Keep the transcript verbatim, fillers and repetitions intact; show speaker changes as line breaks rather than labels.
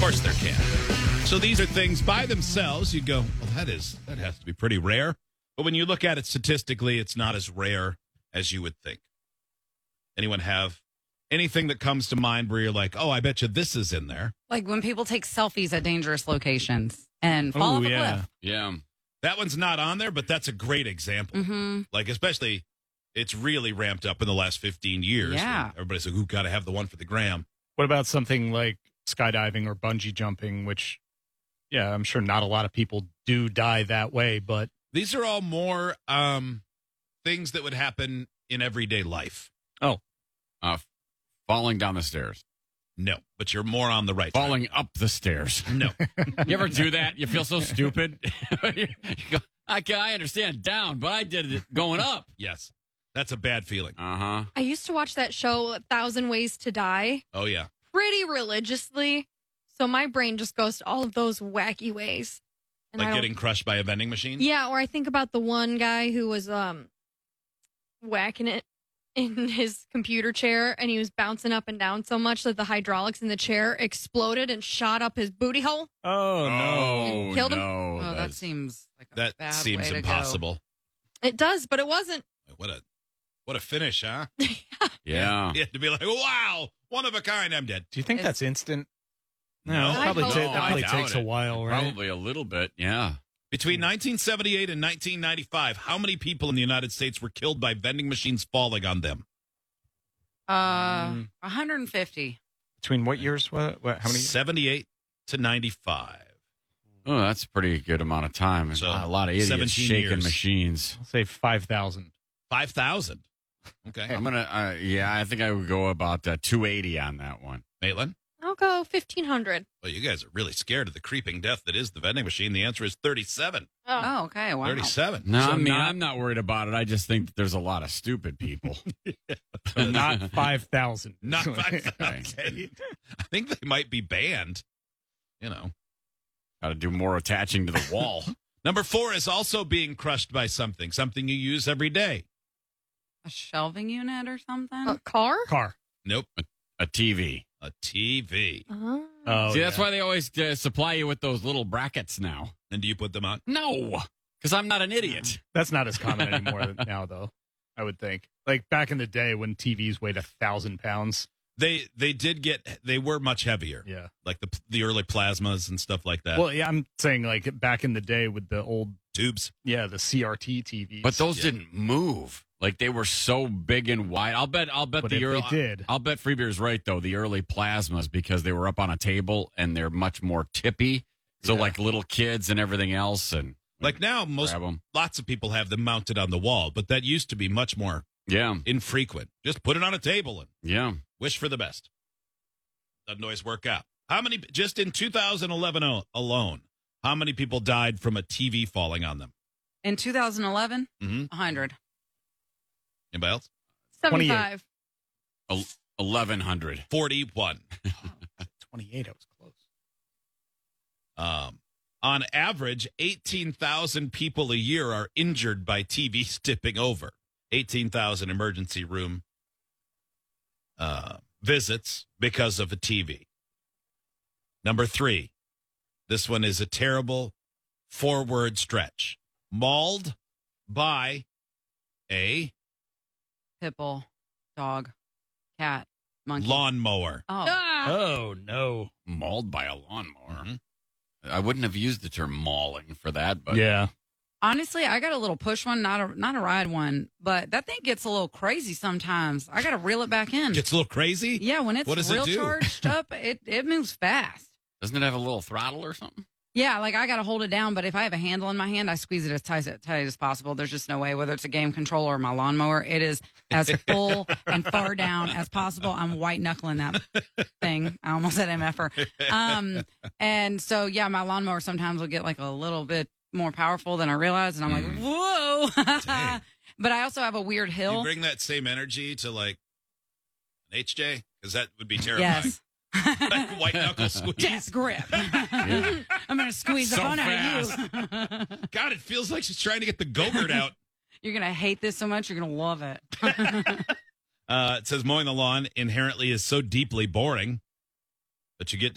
course there can. So these are things by themselves. You go, well, that is that has to be pretty rare. But when you look at it statistically, it's not as rare as you would think. Anyone have anything that comes to mind where you're like, oh, I bet you this is in there?
Like when people take selfies at dangerous locations and fall
Ooh,
off a
yeah.
cliff.
Yeah.
That one's not on there, but that's a great example.
Mm-hmm.
Like, especially, it's really ramped up in the last fifteen years.
Yeah.
Everybody's like, who got to have the one for the gram?
What about something like skydiving or bungee jumping, which, yeah, I'm sure not a lot of people do die that way, but
These are all more um, things that would happen in everyday life.
oh,
Uh, falling down the stairs.
No, but you're more on the right track.
Falling up the stairs.
No.
You ever do that? You feel so stupid. you go, I, can, I understand down, but I did it going up.
Yes. That's a bad feeling.
Uh huh.
I used to watch that show, A Thousand Ways to Die,
Oh, yeah.
pretty religiously. So my brain just goes to all of those wacky ways. And I
Like
don't-
getting crushed by a vending machine?
Yeah, or I think about the one guy who was um whacking it in his computer chair, and he was bouncing up and down so much that the hydraulics in the chair exploded and shot up his booty hole.
oh, no.
Oh,
Killed him?
no.
Oh, that
that's-
seems like a
That
bad
seems
way to
impossible.
It does, but it wasn't.
What a what a finish, huh?
Yeah.
You have to be like, wow, one of a kind, I'm dead.
Do you think
It's-
that's instant?
No.
that probably,
I
ta-
hope
that
not.
probably
I doubt
takes a
it.
while, right?
Probably a little bit, yeah.
Between nineteen seventy-eight and nineteen ninety-five, how many people in the United States were killed by vending machines falling on them?
go. Uh,
Mm.
one hundred fifty.
Between what years? What? what how many?
seventy-eight to ninety-five.
Oh, that's a pretty good amount of time.
So,
a lot of idiots
seventeen
shaking
years.
machines.
I'll say five thousand.
five thousand. Okay.
I'm gonna, uh, yeah, I think I would go about uh, two eighty on that one.
Maitland?
I'll go fifteen hundred.
Well, you guys are really scared of the creeping death that is the vending machine. The answer is thirty-seven.
Oh.
Oh, okay. Wow.
thirty-seven.
No,
So
I mean,
not-
I'm not worried about it. I just think that there's a lot of stupid people.
So not five thousand.
Not five. Okay. I think they might be banned. You know.
Got to do more attaching to the wall.
Number four is also being crushed by something, something you use every day.
A shelving unit or something?
A car?
Car.
Nope.
A T V.
A T V.
Oh.
Oh,
See, that's
yeah.
why they always uh, supply you with those little brackets now.
And do you put them on?
No, because I'm not an idiot.
That's not as common anymore now, though. I would think. Like back in the day when T Vs weighed a thousand pounds.
They they did get they were much heavier.
Yeah.
Like the the early plasmas and stuff like that.
Well, yeah, I'm saying like back in the day with the old,
Tubes.
yeah, the C R T T Vs.
But those
Yeah.
didn't move. Like they were so big and wide. I'll bet. I'll bet
But
the
if
early.
they did.
I'll bet Freebeer's right though. The early plasmas because they were up on a table and they're much more tippy. So
Yeah.
like little kids and everything else and
Like now, most
grab 'em.
lots of people have them mounted on the wall, but that used to be much more
Yeah,
infrequent. Just put it on a table and
yeah.
wish for the best. Doesn't always work out. How many, just in two thousand eleven o- alone, how many people died from a T V falling on them?
In two thousand eleven,
Mm-hmm.
one hundred.
Anybody else?
seventy-five.
Eleven hundred.
forty-one.
twenty-eight, I was close.
Um, on average, eighteen thousand people a year are injured by T Vs tipping over. eighteen thousand emergency room uh, visits because of a T V. Number three, this one is a terrible four-word stretch. Mauled by a
Pitbull, dog, cat, monkey.
lawnmower.
Oh.
Ah!
Oh, no.
Mauled by a lawnmower.
Mhm.
I wouldn't have used the term mauling for that, but
Yeah.
Honestly, I got a little push one, not a not a ride one, but that thing gets a little crazy sometimes. I got to reel it back in.
Gets a little crazy.
Yeah, when it's
What does it
real
do?
charged up, it, it moves fast.
doesn't it have a little throttle or something?
Yeah, like I got to hold it down, but if I have a handle in my hand, I squeeze it as tight, as tight as possible. There's just no way, whether it's a game controller or my lawnmower, it is as full and far down as possible. I'm white knuckling that thing. I almost said M F R. Um, and so, yeah, my lawnmower sometimes will get like a little bit more powerful than I realize, and I'm like, whoa.
Dang.
But I also have a weird
You
hill.
bring that same energy to like an H J? Because that would be terrifying.
Yes.
Like white knuckle squeeze.
Death grip. I'm going to squeeze the
So
fun out of you.
God, it feels like she's trying to get the Go-Gurt out.
You're going to hate this so much, you're going to love it.
Uh, it says mowing the lawn inherently is so deeply boring, but you get